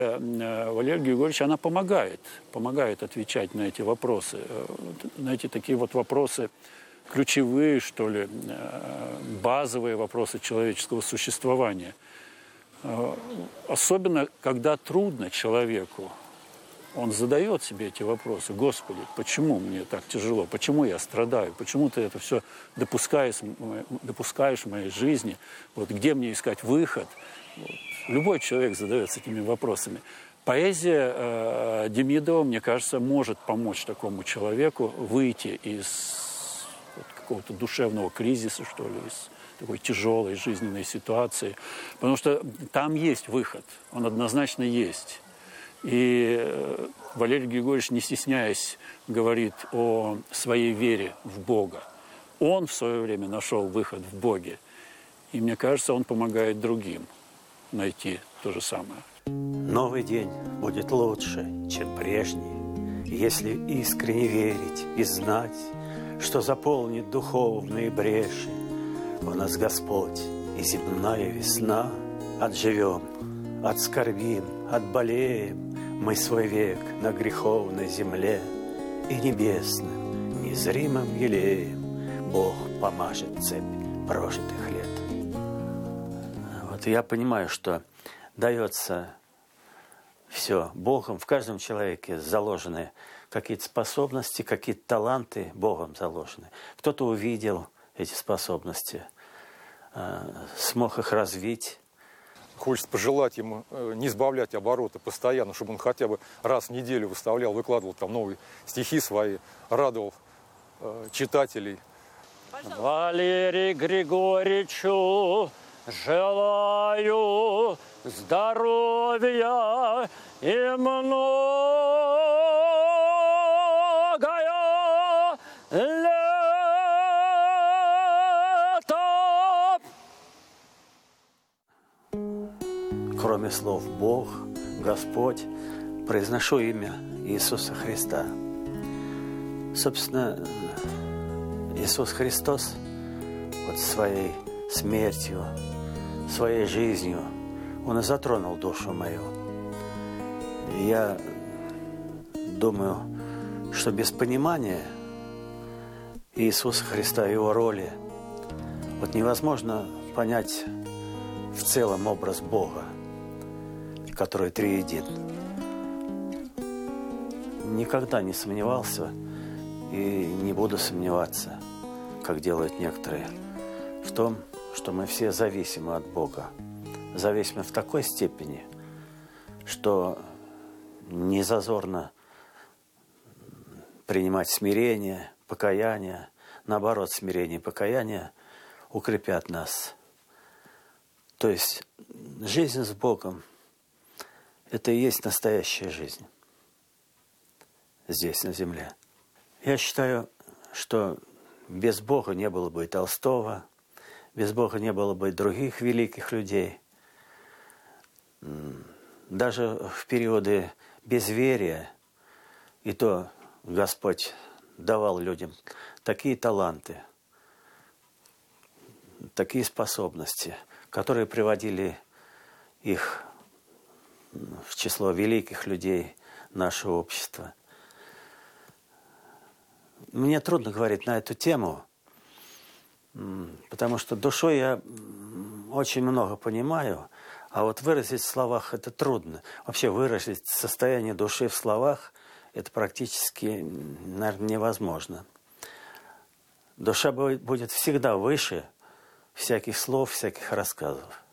Валерий Григорьевич, она помогает отвечать на эти вопросы. Знаете, такие вот вопросы ключевые, что ли, базовые вопросы человеческого существования. Особенно, когда трудно человеку, он задает себе эти вопросы. Господи, почему мне так тяжело? Почему я страдаю? Почему ты это все допускаешь в моей жизни? Вот где мне искать выход? Вот. Любой человек задается этими вопросами. Поэзия Демидова, мне кажется, может помочь такому человеку выйти из какого-то душевного кризиса, что ли, из такой тяжелой жизненной ситуации. Потому что там есть выход, он однозначно есть. И Валерий Григорьевич, не стесняясь, говорит о своей вере в Бога. Он в свое время нашел выход в Боге. И мне кажется, он помогает другим найти то же самое. Новый день будет лучше, чем прежний, если искренне верить и знать, что заполнит духовные бреши в нас Господь и земная весна. Отживем, отскорбим, отболеем мы свой век на греховной земле, и небесным, незримым елеем Бог помажет цепь прожитых лет. Вот я понимаю, что дается все Богом, в каждом человеке заложены какие-то способности, какие-то таланты Богом заложены. Кто-то увидел эти способности, смог их развить. Хочется пожелать ему не сбавлять обороты постоянно, чтобы он хотя бы раз в неделю выставлял, выкладывал там новые стихи свои, радовал читателей. Валерию Григорьевичу желаю здоровья и многое лето. Кроме слов Бог, Господь, произношу имя Иисуса Христа. Собственно, Иисус Христос вот своей смертью, своей жизнью, Он и затронул душу мою. И я думаю, что без понимания Иисуса Христа и Его роли вот невозможно понять в целом образ Бога, который триедин. Никогда не сомневался и не буду сомневаться, как делают некоторые, в том, что мы все зависимы от Бога. Зависимы в такой степени, что не зазорно принимать смирение, покаяние. Наоборот, смирение и покаяние укрепят нас. То есть жизнь с Богом – это и есть настоящая жизнь здесь, на земле. Я считаю, что без Бога не было бы и Толстого, без Бога не было бы и других великих людей. Даже в периоды безверия, и то Господь давал людям такие таланты, такие способности, которые приводили их в число великих людей нашего общества. Мне трудно говорить на эту тему, потому что душой я очень много понимаю, а вот выразить в словах это трудно. Вообще выразить состояние души в словах это практически, наверное, невозможно. Душа будет всегда выше всяких слов, всяких рассказов.